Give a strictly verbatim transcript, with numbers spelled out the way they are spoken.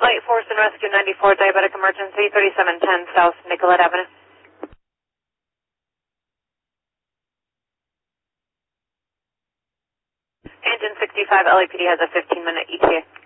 Light Force and Rescue ninety-four, diabetic emergency, thirty-seven ten South Nicollet Avenue. Engine sixty-five, L A P D has a fifteen minute E T A.